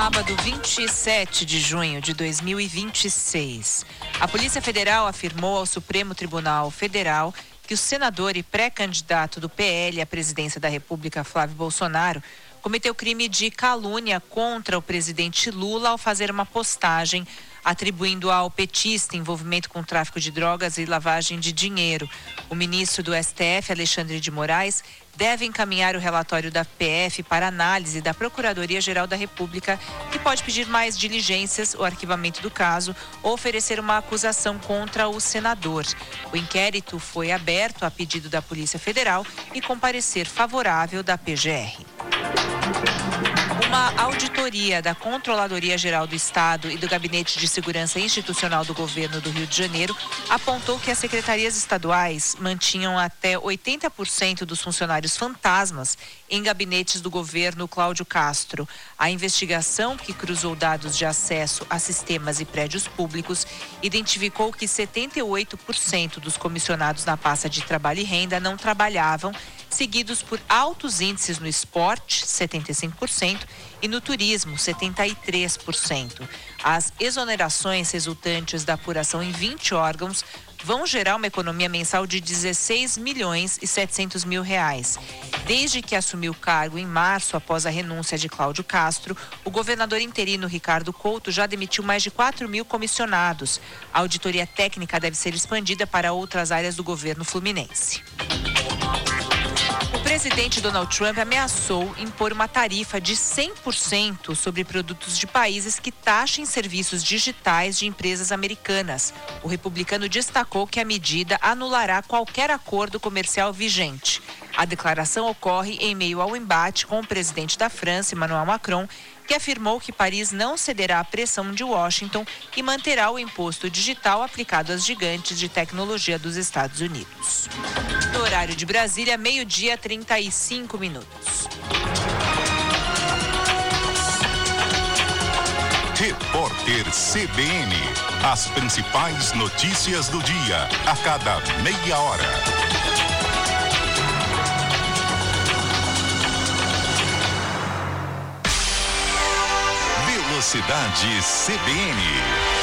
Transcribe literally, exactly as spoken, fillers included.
Sábado, vinte e sete de junho de dois mil e vinte e seis. A Polícia Federal afirmou ao Supremo Tribunal Federal que o senador e pré-candidato do P L à presidência da República, Flávio Bolsonaro, cometeu crime de calúnia contra o presidente Lula ao fazer uma postagem atribuindo ao petista envolvimento com tráfico de drogas e lavagem de dinheiro. O ministro do S T F, Alexandre de Moraes, deve encaminhar o relatório da P F para análise da Procuradoria-Geral da República, que pode pedir mais diligências, o arquivamento do caso ou oferecer uma acusação contra o senador. O inquérito foi aberto a pedido da Polícia Federal e com parecer favorável da P G R. Uma auditoria da Controladoria Geral do Estado e do Gabinete de Segurança Institucional do Governo do Rio de Janeiro apontou que as secretarias estaduais mantinham até oitenta por cento dos funcionários fantasmas em gabinetes do governo Cláudio Castro. A investigação, que cruzou dados de acesso a sistemas e prédios públicos, identificou que setenta e oito por cento dos comissionados na pasta de trabalho e renda não trabalhavam, seguidos por altos índices no esporte, setenta e cinco por cento, e no turismo, setenta e três por cento. As exonerações resultantes da apuração em vinte órgãos vão gerar uma economia mensal de dezesseis milhões e setecentos mil reais. Desde que assumiu o cargo em março, após a renúncia de Cláudio Castro, o governador interino Ricardo Couto já demitiu mais de quatro mil comissionados. A auditoria técnica deve ser expandida para outras áreas do governo fluminense. O presidente Donald Trump ameaçou impor uma tarifa de cem por cento sobre produtos de países que taxem serviços digitais de empresas americanas. O republicano destacou que a medida anulará qualquer acordo comercial vigente. A declaração ocorre em meio ao embate com o presidente da França, Emmanuel Macron, que afirmou que Paris não cederá à pressão de Washington e manterá o imposto digital aplicado às gigantes de tecnologia dos Estados Unidos. No horário de Brasília, meio-dia, trinta e cinco minutos. Repórter C B N. As principais notícias do dia, a cada meia hora. Velocidade C B N.